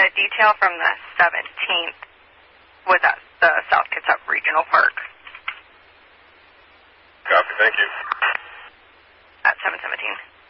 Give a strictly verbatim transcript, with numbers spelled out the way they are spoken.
a detail from the seventeenth with us, the South Kitsap Regional Park. Copy, thank you. At seven seventeen.